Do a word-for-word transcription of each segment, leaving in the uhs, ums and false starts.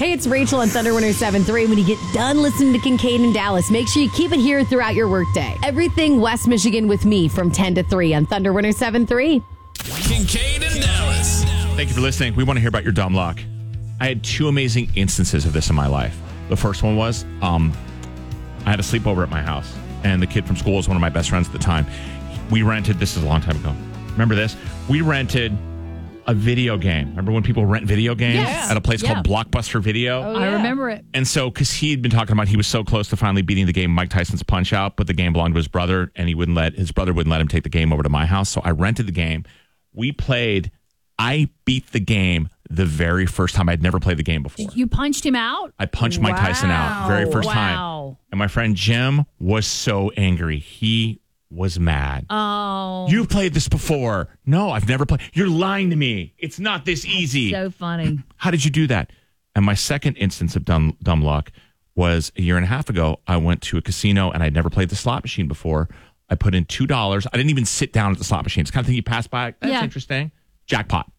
Hey, it's Rachel on Thunder one oh seven point three. When you get done listening to Kincaid in Dallas, make sure you keep it here throughout your workday. Everything West Michigan with me from ten to three on Thunder one oh seven point three. Kincaid in Dallas. Thank you for listening. We want to hear about your dumb luck. I had two amazing instances of this in my life. The first one was um, I had a sleepover at my house, and the kid from school was one of my best friends at the time. We rented, this is a long time ago. Remember this? We rented a video game. Remember when people rent video games Yes. at a place Yeah. called Blockbuster Video? Oh, I yeah. remember it. And so, because he'd been talking about he was so close to finally beating the game Mike Tyson's Punch Out, but the game belonged to his brother, and he wouldn't let his brother wouldn't let him take the game over to my house. So I rented the game. We played. I beat the game the very first time. I'd never played the game before. You punched him out? I punched Mike Tyson out very first Wow. time. And my friend Jim was so angry. He was mad. Oh. You've played this before. No, I've never played. You're lying to me. It's not this easy. So funny. How did you do that? And my second instance of dumb, dumb luck was a year and a half ago. I went to a casino and I'd never played the slot machine before. I put in two dollars. I didn't even sit down at the slot machine. It's the kind of thing you pass by. That's Yeah. interesting. Jackpot.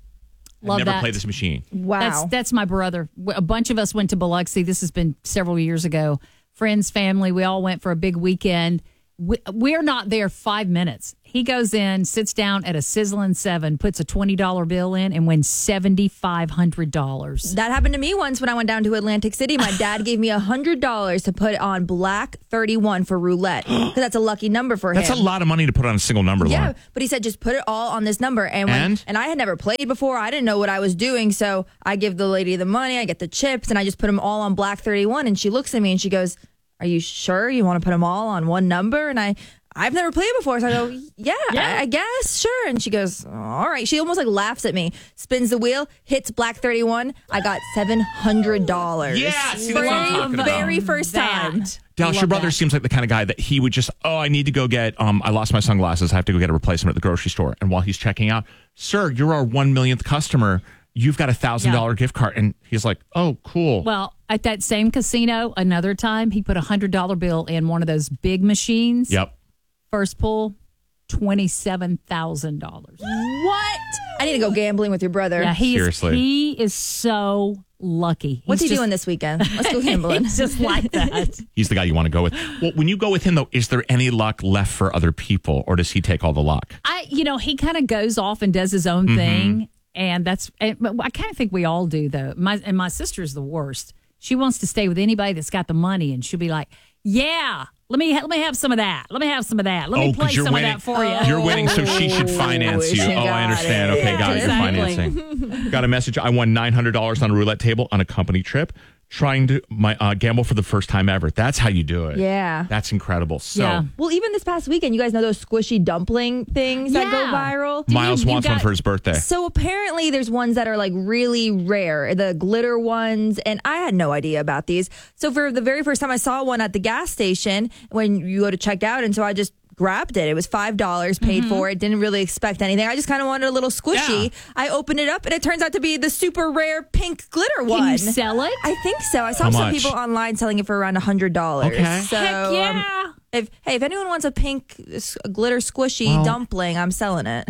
Love I've never that. played this machine. Wow. That's that's my brother. A bunch of us went to Biloxi. This has been several years ago. Friends, family, we all went for a big weekend. We, we're not there five minutes. He goes in, sits down at a sizzling seven, puts a twenty dollar bill in, and wins seven thousand five hundred dollars. That happened to me once when I went down to Atlantic City. My dad gave me one hundred dollars to put on Black thirty-one for roulette because that's a lucky number for That's him. a lot of money to put on a single number, Yeah, Lauren. but he said just put it all on this number. And when, And? and I had never played before. I didn't know what I was doing. So I give the lady the money. I get the chips, and I just put them all on Black thirty-one. And she looks at me and she goes, "Are you sure you want to put them all on one number?" And I, I've never played before. So I go, yeah, Yeah. I, I guess, sure. And she goes, all right. She almost like laughs at me, spins the wheel, hits Black thirty-one. I got seven hundred dollars. Yeah, see, that's for what I'm the talking about. very first That. time. Dallas, your Love brother that. seems like the kind of guy that he would just, oh, I need to go get, um, I lost my sunglasses. I have to go get a replacement at the grocery store. And while he's checking out, sir, you're our one millionth customer. You've got a thousand dollar gift card. And he's like, oh, cool. Well, at that same casino, another time, he put a one hundred dollar bill in one of those big machines. Yep. First pull, twenty-seven thousand dollars. What? I need to go gambling with your brother. Yeah, he is, Seriously. he is so lucky. What's He's he just- doing this weekend? Let's go gambling. He's just like that. He's the guy you want to go with. Well, when you go with him, though, is there any luck left for other people, or does he take all the luck? I, you know, he kind of goes off and does his own Mm-hmm. thing, and that's. And, but I kind of think we all do, though. My and my sister's the worst. She wants to stay with anybody that's got the money, and she'll be like, "Yeah, let me let me have some of that. Let me have some of that. Let Oh, me 'cause play you're some winning. of that for you." You're winning, so she should finance you. she Oh, I got understand. it. Okay, got it. You're Exactly. financing. Got a message. I won nine hundred dollars on a roulette table on a company trip, trying to my uh, gamble for the first time ever. That's how you do it. Yeah. That's incredible. So Yeah. Well, even this past weekend, you guys know those squishy dumpling things that go Yeah. viral? Miles you- you wants one got- for his birthday. So apparently there's ones that are like really rare, the glitter ones, and I had no idea about these. So for the very first time I saw one at the gas station when you go to check out, and so I just grabbed it. It was five dollars, paid for it, didn't really expect anything. I just kind of wanted a little squishy. Yeah. I opened it up and it turns out to be the super rare pink glitter one. Can you sell it? I think so. I saw How some much? people online selling it for around one hundred dollars. Okay. So, Heck yeah. um, if hey, if anyone wants a pink s- glitter squishy Well- dumpling, I'm selling it.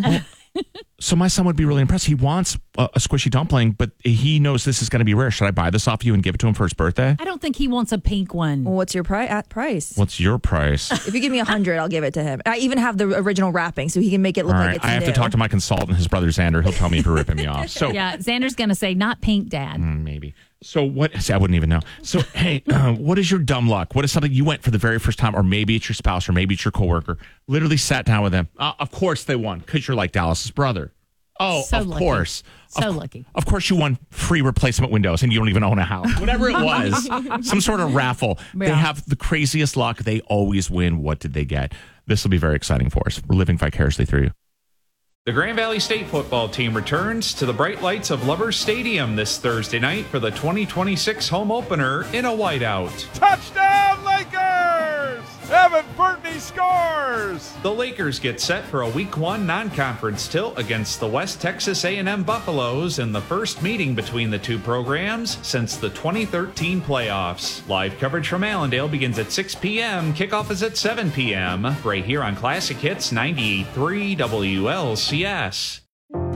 So my son would be really impressed. He wants a, a squishy dumpling, but he knows this is going to be rare. Should I buy this off you and give it to him for his birthday? I don't think he wants a pink one. Well, what's your pri- at price? What's your price? If you give me a hundred, I'll give it to him. I even have the original wrapping, so he can make it look All like right. it's I have new. to talk to my consultant, his brother Xander. He'll tell me if you're ripping me off. So Yeah, Xander's going to say, not pink, Dad. Mm, maybe. So what? See, I wouldn't even know. So hey, uh, what is your dumb luck? What is something you went for the very first time, or maybe it's your spouse, or maybe it's your coworker? Literally sat down with them. Uh, of course they won because you're like Dallas's brother. Oh, So of lucky. course. So of, lucky. Of course you won free replacement windows and you don't even own a house. Whatever it was, some sort of raffle. They Yeah. have the craziest luck. They always win. What did they get? This will be very exciting for us. We're living vicariously through you. The Grand Valley State football team returns to the bright lights of Lubbers Stadium this Thursday night for the twenty twenty-six home opener in a whiteout. Touchdown, Lakers! Evan Burtney scores! The Lakers get set for a week one non-conference tilt against the West Texas A and M Buffaloes in the first meeting between the two programs since the twenty thirteen playoffs. Live coverage from Allendale begins at six p.m. Kickoff is at seven p.m. right here on Classic Hits ninety-eight point three W L C S.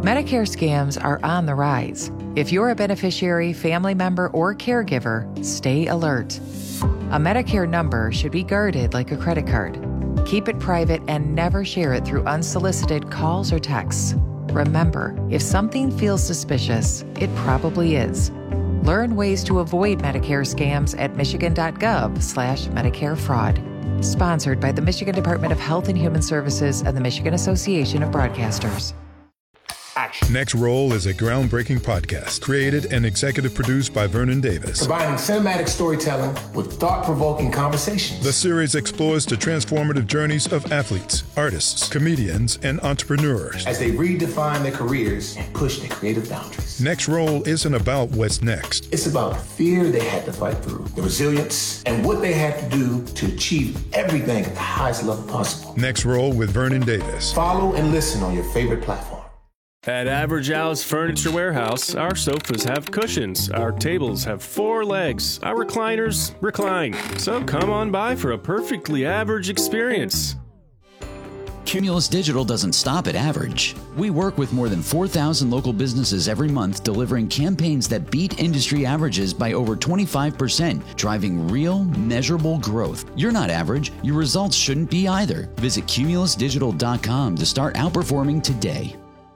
Medicare scams are on the rise. If you're a beneficiary, family member, or caregiver, stay alert. A Medicare number should be guarded like a credit card. Keep it private and never share it through unsolicited calls or texts. Remember, if something feels suspicious, it probably is. Learn ways to avoid Medicare scams at michigan.gov slash Medicare fraud. Sponsored by the Michigan Department of Health and Human Services and the Michigan Association of Broadcasters. Next Roll is a groundbreaking podcast created and executive produced by Vernon Davis. Combining cinematic storytelling with thought-provoking conversations. The series explores the transformative journeys of athletes, artists, comedians, and entrepreneurs as they redefine their careers and push their creative boundaries. Next Roll isn't about what's next. It's about the fear they had to fight through, the resilience, and what they had to do to achieve everything at the highest level possible. Next Roll with Vernon Davis. Follow and listen on your favorite platform. At Average Al's Furniture Warehouse, our sofas have cushions, our tables have four legs, our recliners recline. So come on by for a perfectly average experience. Cumulus Digital doesn't stop at average. We work with more than four thousand local businesses every month, delivering campaigns that beat industry averages by over twenty-five percent, driving real, measurable growth. You're not average. Your results shouldn't be either. Visit cumulus digital dot com to start outperforming today.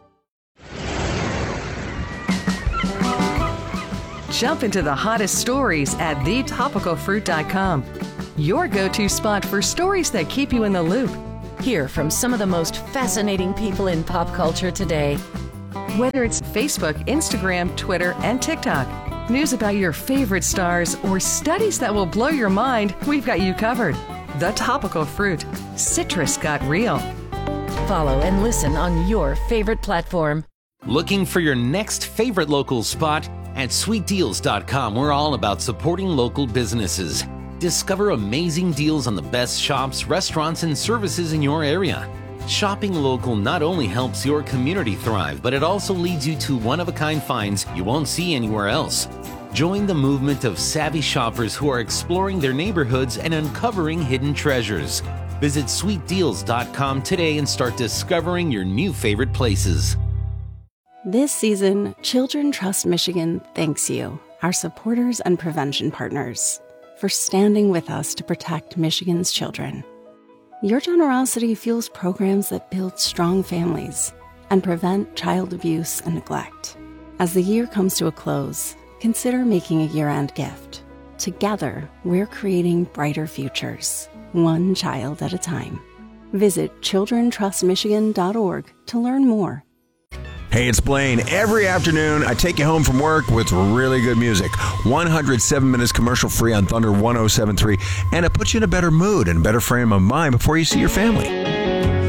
Jump into the hottest stories at the topical fruit dot com. Your go-to spot for stories that keep you in the loop. Hear from some of the most fascinating people in pop culture today. Whether it's Facebook, Instagram, Twitter, and TikTok, news about your favorite stars, or studies that will blow your mind, we've got you covered. The Topical Fruit. Citrus got real. Follow and listen on your favorite platform. Looking for your next favorite local spot? At sweet deals dot com, we're all about supporting local businesses. Discover amazing deals on the best shops, restaurants, and services in your area. Shopping local not only helps your community thrive, but it also leads you to one-of-a-kind finds you won't see anywhere else. Join the movement of savvy shoppers who are exploring their neighborhoods and uncovering hidden treasures. Visit sweet deals dot com today and start discovering your new favorite places. This season, Children Trust Michigan thanks you, our supporters and prevention partners, for standing with us to protect Michigan's children. Your generosity fuels programs that build strong families and prevent child abuse and neglect. As the year comes to a close, consider making a year-end gift. Together, we're creating brighter futures, one child at a time. Visit children trust michigan dot org to learn more. Hey, it's Blaine. Every afternoon, I take you home from work with really good music. one hundred seven minutes commercial free on Thunder one oh seven point three. And it puts you in a better mood and a better frame of mind before you see your family.